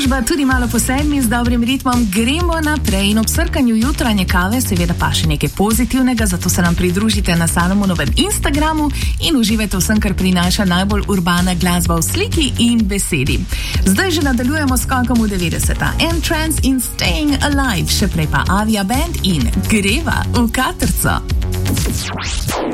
Služba tudi malo po 7 z dobrim ritmom, gremo naprej in ob srkanju jutranje kave seveda pa še nekaj pozitivnega, zato se nam pridružite na Salomonovem Instagramu in uživajte vsem, kar prinaša najbolj urbana glasba v sliki in besedi. Zdaj že nadaljujemo s skokom v 90. Entrance in Staying Alive, še prej pa Avia Band in Greva v Katrco.